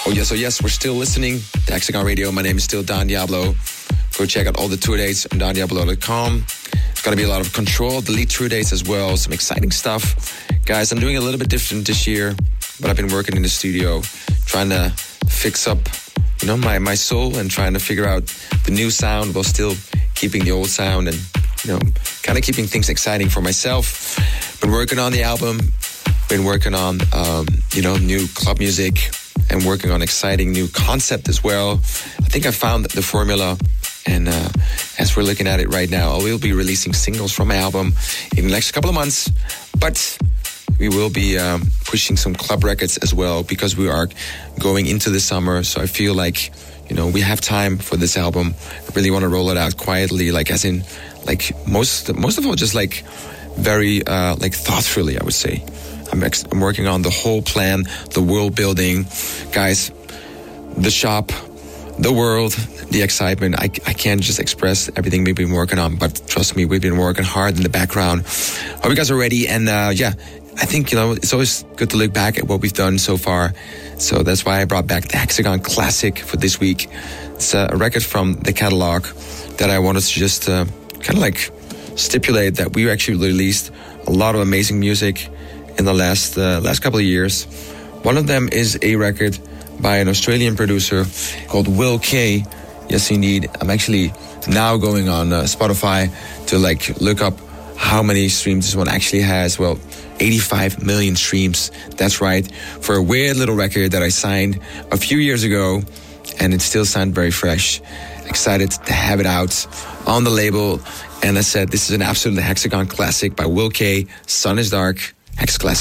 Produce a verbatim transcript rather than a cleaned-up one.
Oh yes, oh yes, we're still listening to Hexagon Radio. My name is still Don Diablo. Go check out all the tour dates on don diablo dot com. It's going to be a lot of Control, Delete tour dates as well. Some exciting stuff. Guys, I'm doing a little bit different this year, but I've been working in the studio, trying to fix up, you know, my, my soul and trying to figure out the new sound while still keeping the old sound and, you know, kind of keeping things exciting for myself. Been working on the album, been working on, um, you know, new club music and working on exciting new concept as well. I think I found the formula. And uh, as we're looking at it right now, I will be releasing singles from my album in the next couple of months. But we will be um, pushing some club records as well because we are going into the summer. So I feel like, you know, we have time for this album. I really want to roll it out quietly, like as in, like most, most of all, just like very, uh, like thoughtfully, I would say. I'm, ex- I'm working on the whole plan, the world building. Guys, the shop, the world, the excitement. I, I can't just express everything we've been working on, but trust me, we've been working hard in the background. Hope you guys are ready. And uh, yeah, I think, you know, it's always good to look back at what we've done so far. So that's why I brought back the Hexagon Classic for this week. It's a record from the catalog that I wanted to just uh, kind of like stipulate that we actually released a lot of amazing music in the last uh, last couple of years. One of them is a record by an Australian producer called Will K. Yes, indeed. I'm actually now going on uh, Spotify to like look up how many streams this one actually has. Well, eighty-five million streams. That's right. For a weird little record that I signed a few years ago, and it still sounds very fresh. Excited to have it out on the label. And I said, this is an absolute Hexagon classic by Will K. Sun is Dark. Hex Classic.